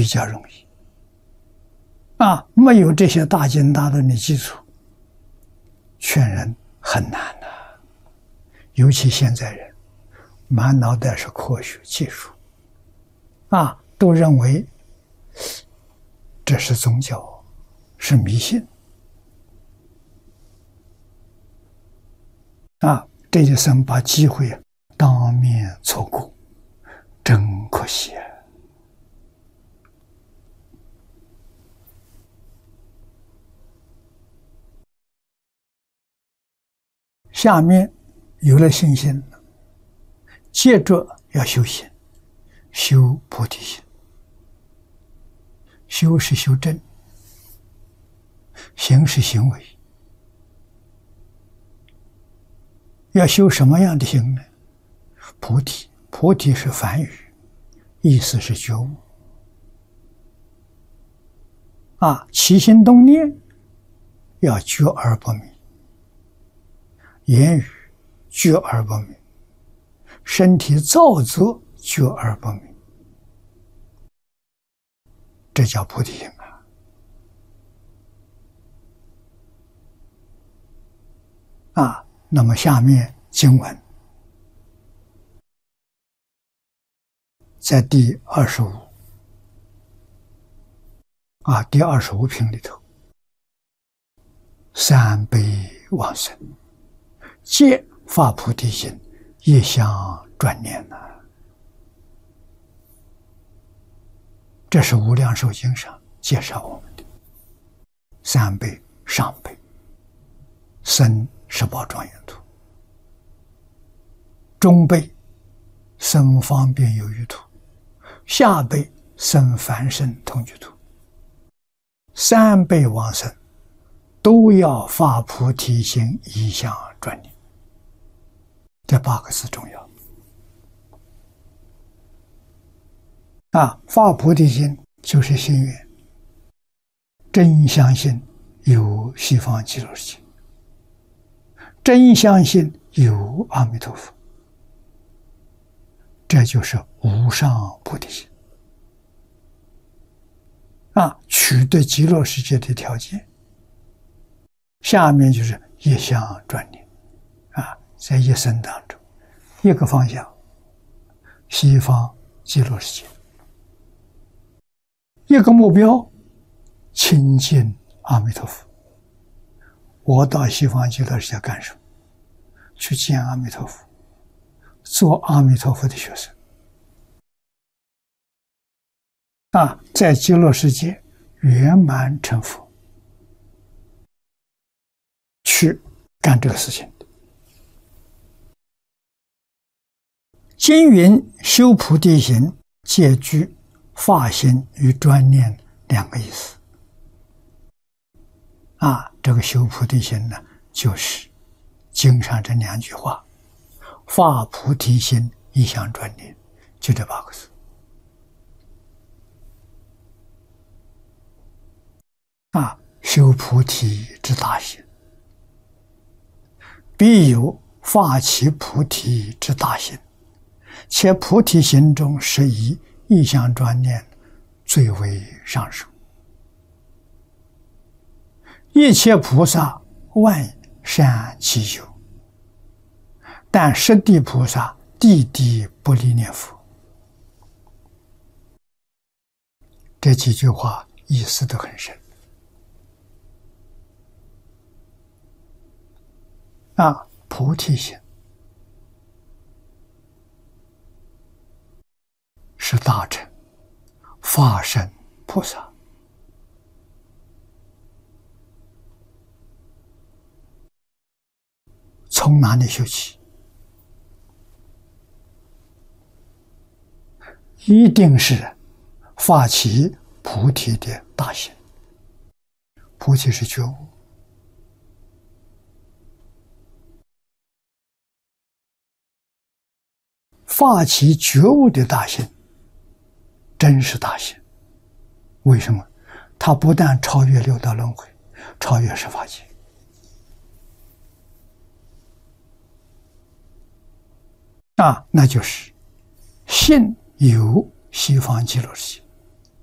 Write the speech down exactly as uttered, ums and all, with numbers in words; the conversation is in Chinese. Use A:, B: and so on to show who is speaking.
A: 比较容易。啊，没有这些大经大论的基础，劝人很难的、啊。尤其现在人满脑袋是科学技术，啊，都认为这是宗教，是迷信。啊，这一生把机会当面错过，真可惜啊！下面有了信心了，接着要修行，修菩提心。修是修正，行是行为。要修什么样的行呢？菩提，菩提是梵语，意思是觉悟。啊，起心动念要觉而不迷，言语觉而不迷，身体造作觉而不迷，这叫菩提心啊！啊，那么下面经文在第二十五啊，第二十五品里头，三辈往生，皆发菩提心，一向专念呐、啊。这是无量寿经上介绍我们的三辈、上辈、生十宝庄严土，中辈生方便有余土，下辈生凡圣同居土，三辈往生都要发菩提心，一向专念。这八个字重要啊！发菩提心就是心愿，真相信有西方极乐世界，真相信有阿弥陀佛，这就是无上菩提心啊！取得极乐世界的条件，下面就是一向专念啊，在一生当中，一个方向，西方极乐世界，一个目标，亲近阿弥陀佛。我到西方极乐世界干什么？去见阿弥陀佛，做阿弥陀佛的学生啊，在极乐世界圆满成佛，去干这个事情。经云修菩提心，戒具发心与专念两个意思啊。这个修菩提心呢，就是经上这两句话，发菩提心，一向专念，就这八个字啊。修菩提之大心，必有发起菩提之大心，且菩提心中是以一向专念最为上首。一切菩萨万善其修，但十地菩萨地地不离念佛。这几句话意思都很深啊。菩提心是大乘法身菩萨，从哪里修起？一定是发起菩提的大心。菩提是觉悟，发起觉悟的大心，真是大心。为什么？它不但超越六道轮回，超越十法界啊，那就是信有西方极乐世界，